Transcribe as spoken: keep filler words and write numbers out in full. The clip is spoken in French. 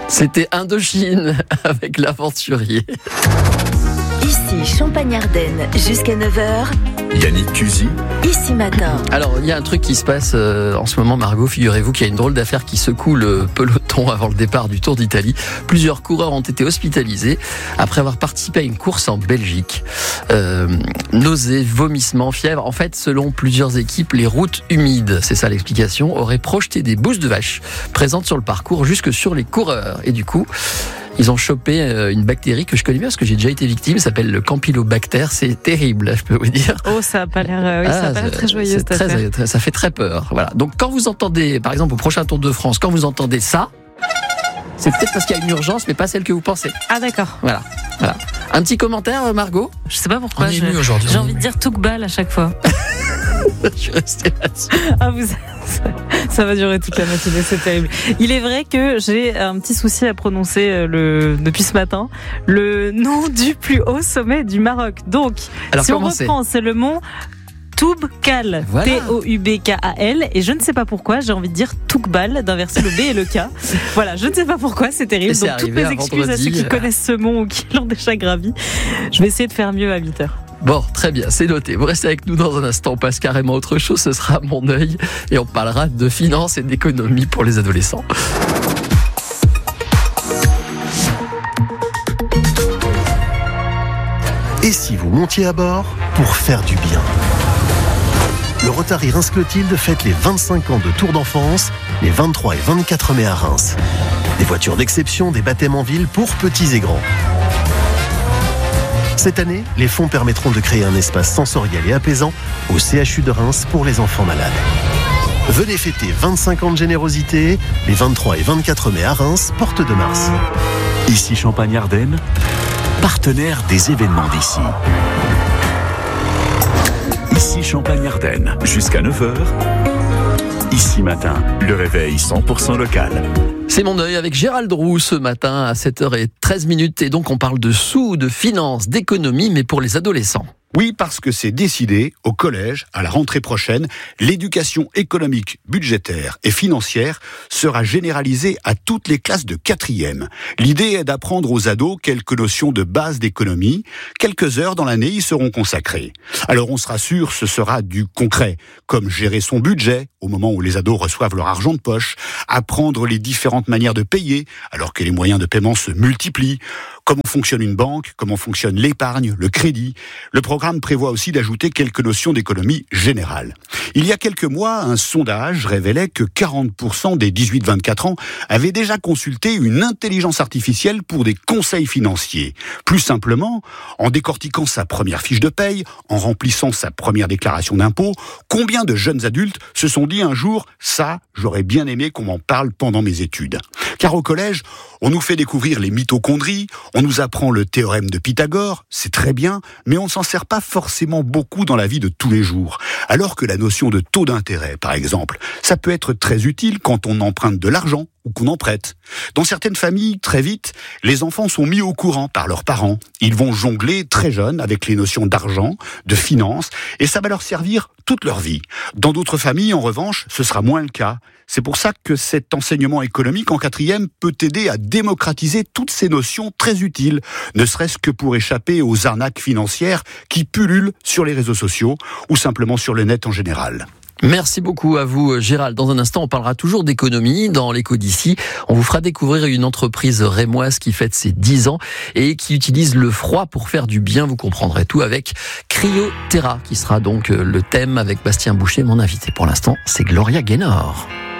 C'était Indochine avec l'aventurier. Ici Champagne-Ardenne jusqu'à neuf heures. Yannick Cusy. Ici Matin. Alors, il y a un truc qui se passe euh, en ce moment, Margot. Figurez-vous qu'il y a une drôle d'affaire qui secoue le peloton avant le départ du Tour d'Italie. Plusieurs coureurs ont été hospitalisés après avoir participé à une course en Belgique. Euh, nausées, vomissements, fièvre. En fait, selon plusieurs équipes, les routes humides, c'est ça l'explication, auraient projeté des bousses de vache présentes sur le parcours jusque sur les coureurs. Et du coup, ils ont chopé une bactérie que je connais bien parce que j'ai déjà été victime, ça s'appelle le campylobacter, c'est terrible, je peux vous dire. Oh, ça a pas l'air, euh, oui, ah, ça a pas l'air très joyeux cette très, affaire. Très, ça fait très peur. Voilà. Donc quand vous entendez, par exemple au prochain Tour de France, quand vous entendez ça, c'est peut-être parce qu'il y a une urgence, mais pas celle que vous pensez. Ah d'accord. Voilà. Voilà. Un petit commentaire, Margot ? Je sais pas pourquoi. On est je, ému aujourd'hui. J'ai envie de dire Toukbal à chaque fois. Je suis resté là-dessus. Ah, vous, ça, ça va durer toute la matinée, c'est terrible. Il est vrai que j'ai un petit souci à prononcer le, depuis ce matin le nom du plus haut sommet du Maroc. Donc, alors, si on reprend, c'est, c'est le mont Toubkal, voilà. T O U B K A L, et je ne sais pas pourquoi, j'ai envie de dire Toukbal, d'inverser le B et le K. Voilà, je ne sais pas pourquoi, c'est terrible. C'est donc toutes mes excuses vendredi. À ceux qui connaissent ce mont ou qui l'ont déjà gravi. Je vais essayer de faire mieux à huit heures. Bon, très bien, c'est noté. Vous restez avec nous dans un instant, on passe carrément à autre chose, ce sera Mon œil, et on parlera de finances et d'économie pour les adolescents. Et si vous montiez à bord pour faire du bien ? Le Rotary Reims-Clotilde fête les vingt-cinq ans de Tour d'enfance, les vingt-trois et vingt-quatre mai à Reims. Des voitures d'exception, des baptêmes en ville pour petits et grands. Cette année, les fonds permettront de créer un espace sensoriel et apaisant au C H U de Reims pour les enfants malades. Venez fêter vingt-cinq ans de générosité, les vingt-trois et vingt-quatre mai à Reims, porte de Mars. Ici Champagne-Ardenne, partenaire des événements d'ici. Ici Champagne-Ardenne, jusqu'à neuf heures. Ici Matin, le réveil cent pour cent local. C'est Mon œil avec Gérald Roux ce matin à sept heures treize minutes. Et donc on parle de sous, de finances, d'économie, mais pour les adolescents. Oui, parce que c'est décidé, au collège, à la rentrée prochaine, l'éducation économique, budgétaire et financière sera généralisée à toutes les classes de quatrième. L'idée est d'apprendre aux ados quelques notions de base d'économie. Quelques heures dans l'année y seront consacrées. Alors on se rassure, ce sera du concret, comme gérer son budget au moment où les ados reçoivent leur argent de poche, apprendre les différentes manières de payer alors que les moyens de paiement se multiplient, comment fonctionne une banque, comment fonctionne l'épargne, le crédit. Le programme prévoit aussi d'ajouter quelques notions d'économie générale. Il y a quelques mois, un sondage révélait que quarante pour cent des dix-huit vingt-quatre ans avaient déjà consulté une intelligence artificielle pour des conseils financiers. Plus simplement, en décortiquant sa première fiche de paye, en remplissant sa première déclaration d'impôt, combien de jeunes adultes se sont dit un jour « ça, j'aurais bien aimé qu'on m'en parle pendant mes études ». Car au collège, on nous fait découvrir les mitochondries, on nous apprend le théorème de Pythagore, c'est très bien, mais on ne s'en sert pas forcément beaucoup dans la vie de tous les jours. Alors que la notion de taux d'intérêt, par exemple, ça peut être très utile quand on emprunte de l'argent ou qu'on en prête. Dans certaines familles, très vite, les enfants sont mis au courant par leurs parents. Ils vont jongler très jeunes avec les notions d'argent, de finance, et ça va leur servir toute leur vie. Dans d'autres familles, en revanche, ce sera moins le cas. C'est pour ça que cet enseignement économique en quatrième peut aider à démocratiser toutes ces notions très utiles, ne serait-ce que pour échapper aux arnaques financières qui pullulent sur les réseaux sociaux ou simplement sur le net en général. Merci beaucoup à vous, Gérald. Dans un instant, on parlera toujours d'économie dans l'écho d'ici. On vous fera découvrir une entreprise rémoise qui fête ses dix ans et qui utilise le froid pour faire du bien. Vous comprendrez tout avec Cryoterra, qui sera donc le thème avec Bastien Boucher, mon invité. Pour l'instant, c'est Gloria Gaynor.